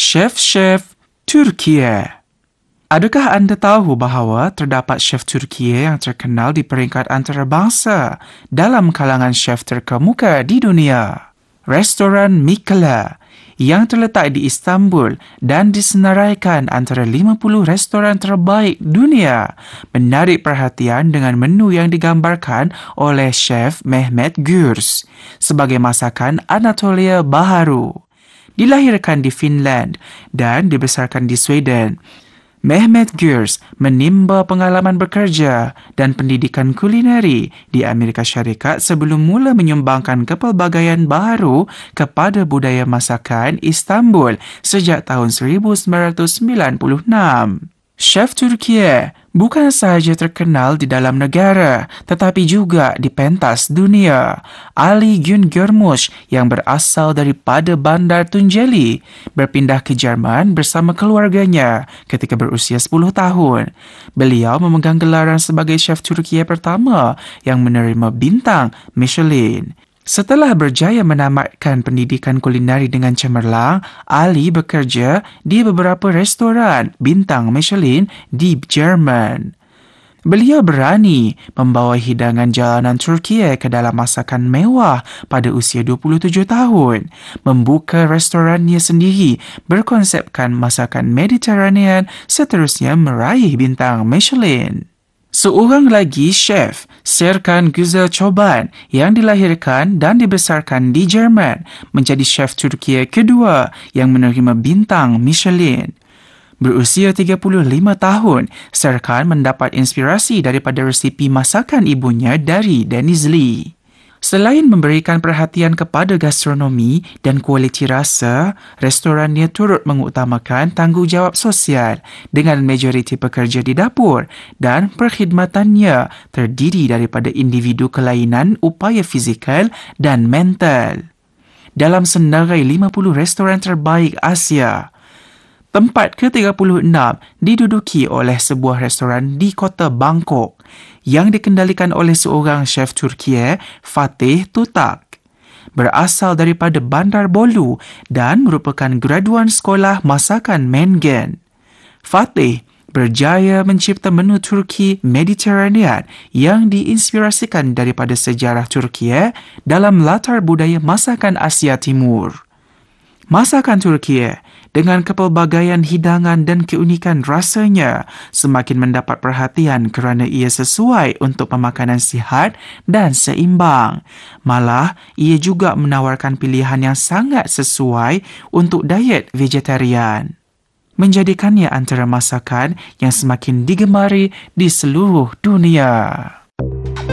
Chef-chef Turkiye. Adakah anda tahu bahawa terdapat chef Turkiye yang terkenal di peringkat antarabangsa dalam kalangan chef terkemuka di dunia? Restoran Mikela yang terletak di Istanbul dan disenaraikan antara 50 restoran terbaik dunia menarik perhatian dengan menu yang digambarkan oleh chef Mehmet Gürs sebagai masakan Anatolia Baharu. Dilahirkan di Finland dan dibesarkan di Sweden, Mehmet Gürs menimba pengalaman bekerja dan pendidikan kulineri di Amerika Syarikat sebelum mula menyumbangkan kepelbagaian baharu kepada budaya masakan Istanbul sejak tahun 1996. Chef Turkiye bukan sahaja terkenal di dalam negara tetapi juga di pentas dunia. Ali Güngörmüş yang berasal daripada Bandar Tunceli berpindah ke Jerman bersama keluarganya ketika berusia 10 tahun. Beliau memegang gelaran sebagai chef Turkiye pertama yang menerima bintang Michelin. Setelah berjaya menamatkan pendidikan kulineri dengan cemerlang, Ali bekerja di beberapa restoran bintang Michelin di Jerman. Beliau berani membawa hidangan jalanan Turkiye ke dalam masakan mewah pada usia 27 tahun, membuka restorannya sendiri berkonsepkan masakan Mediterranean, seterusnya meraih bintang Michelin. Seorang lagi chef, Serkan Güzel Çoban, yang dilahirkan dan dibesarkan di Jerman, menjadi chef Turkiye kedua yang menerima bintang Michelin. Berusia 35 tahun, Serkan mendapat inspirasi daripada resipi masakan ibunya dari Dennis Lee. Selain memberikan perhatian kepada gastronomi dan kualiti rasa, restorannya turut mengutamakan tanggungjawab sosial dengan majoriti pekerja di dapur dan perkhidmatannya terdiri daripada individu kelainan upaya fizikal dan mental. Dalam senarai 50 restoran terbaik Asia, tempat ke-36 diduduki oleh sebuah restoran di kota Bangkok yang dikendalikan oleh seorang chef Turkiye, Fatih Tutak. Berasal daripada Bandar Bolu dan merupakan graduan sekolah masakan Mengen. Fatih berjaya mencipta menu Turki Mediterranean yang diinspirasikan daripada sejarah Turkiye dalam latar budaya masakan Asia Timur. Masakan Turkiye dengan kepelbagaian hidangan dan keunikan rasanya semakin mendapat perhatian kerana ia sesuai untuk pemakanan sihat dan seimbang. Malah, ia juga menawarkan pilihan yang sangat sesuai untuk diet vegetarian, menjadikannya antara masakan yang semakin digemari di seluruh dunia.